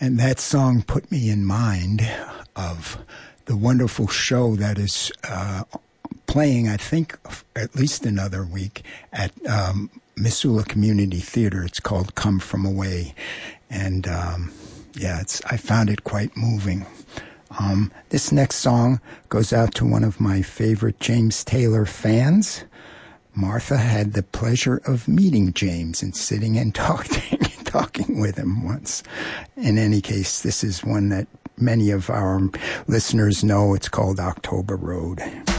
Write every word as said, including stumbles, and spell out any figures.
And that song put me in mind of the wonderful show that is uh, playing, I think, at least another week at um, Missoula Community Theater. It's called Come From Away. And, um, yeah, it's I found it quite moving. Um, this next song goes out to one of my favorite James Taylor fans. Martha had the pleasure of meeting James and sitting and talking, talking with him once. In any case, this is one that many of our listeners know. It's called October Road.